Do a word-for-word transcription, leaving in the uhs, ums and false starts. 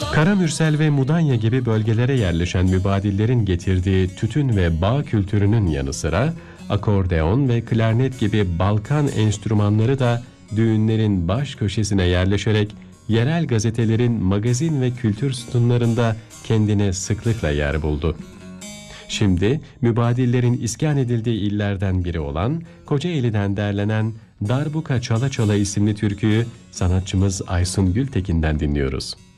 Karamürsel ve Mudanya gibi bölgelere yerleşen mübadillerin getirdiği tütün ve bağ kültürünün yanı sıra akordeon ve klarnet gibi Balkan enstrümanları da düğünlerin baş köşesine yerleşerek yerel gazetelerin magazin ve kültür sütunlarında kendine sıklıkla yer buldu. Şimdi mübadillerin iskan edildiği illerden biri olan Kocaeli'den derlenen Darbuka Çala Çala isimli türküyü sanatçımız Aysun Gültekin'den dinliyoruz.